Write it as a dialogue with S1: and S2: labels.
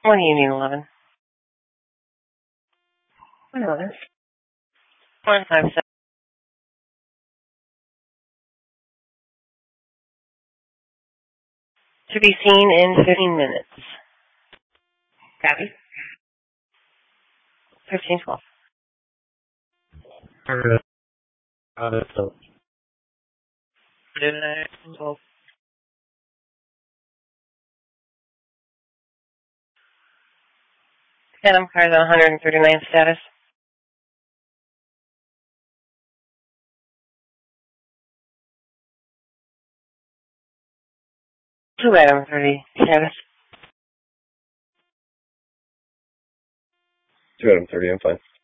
S1: What do you need, 11? 11. 157. To be seen in 15 minutes. Copy. 1512.
S2: So.
S1: 1512. Phantom car's on 139 status. Two item 30 status.
S2: 2 out of 30, I'm fine.